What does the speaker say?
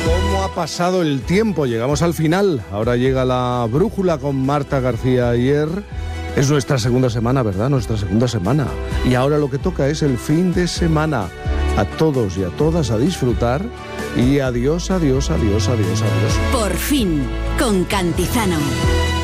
¿Cómo ha pasado el tiempo? Llegamos al final. Ahora llega la brújula con Marta García Ayer. Es nuestra segunda semana, ¿verdad? Nuestra segunda semana. Y ahora lo que toca es el fin de semana. A todos y a todas a disfrutar. Y adiós, adiós, adiós, adiós, adiós. Por fin, con Cantizano.